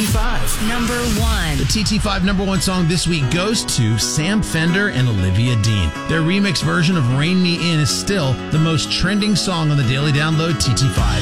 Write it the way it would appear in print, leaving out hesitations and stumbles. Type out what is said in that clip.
TT5. Number 1. The TT5 number 1 song this week goes to Sam Fender and Olivia Dean. Their remix version of Rain Me In is still the most trending song on the Daily Download TT5.